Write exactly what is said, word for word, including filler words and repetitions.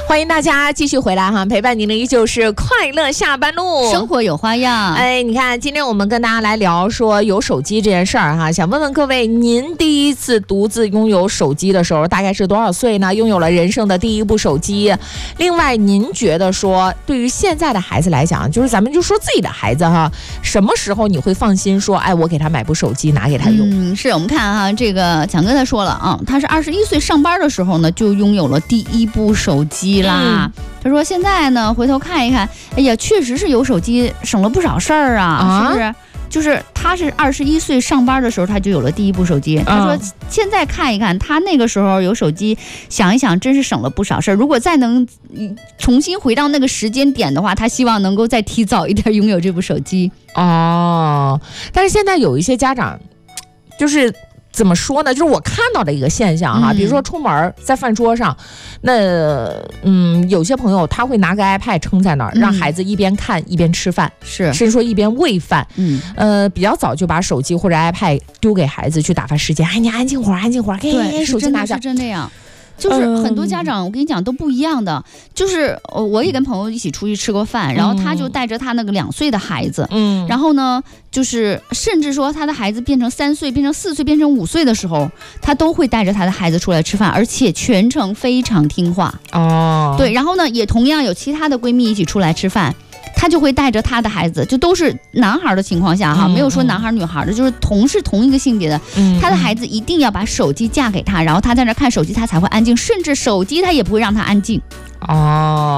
欢迎大家继续回来哈，陪伴您的依旧是快乐下班路， 生活有花样。 哎，你看，今天我们跟大家来聊说有手机这件事儿哈，想问问各位，您第一次独自拥有手机的时候大概是多少岁呢？拥有了人生的第一部手机。另外，您觉得说，对于现在的孩子来讲，就是咱们就说自己的孩子哈，什么时候你会放心说，哎，我给他买部手机拿给他用？ 嗯，是我们看哈，这个强哥他说了啊，他是二十一岁上班的时候呢，就拥有了第一部手机啦。嗯、他说现在呢，回头看一看，哎呀，确实是有手机省了不少事儿啊，啊是不是？就是他是二十一岁上班的时候，他就有了第一部手机。他说现在看一看，他那个时候有手机，想一想，真是省了不少事儿。如果再能重新回到那个时间点的话，他希望能够再提早一点拥有这部手机。哦， 但是现在有一些家长，就是怎么说呢？就是我看到的一个现象哈，嗯、比如说出门在饭桌上，那嗯，有些朋友他会拿个 iPad 撑在那儿，嗯、让孩子一边看一边吃饭， 是， 甚至说一边喂饭。嗯，呃，比较早就把手机或者 iPad 丢给孩子去打发时间。哎，你安静会儿，安静会儿，给手机拿下。 是真这样。就是很多家长，我跟你讲都不一样的。就是我也跟朋友一起出去吃过饭，然后他就带着他那个两岁的孩子，嗯，然后呢，就是甚至说他的孩子变成三岁、变成四岁、变成五岁的时候，他都会带着他的孩子出来吃饭，而且全程非常听话。哦，对，然后呢，也同样有其他的闺蜜一起出来吃饭。他就会带着他的孩子，就都是男孩的情况下哈，嗯、没有说男孩女孩的，就是同是同一个性别的，嗯、他的孩子一定要把手机架给他，然后他在那看手机，他才会安静，甚至手机他也不会让他安静。哦。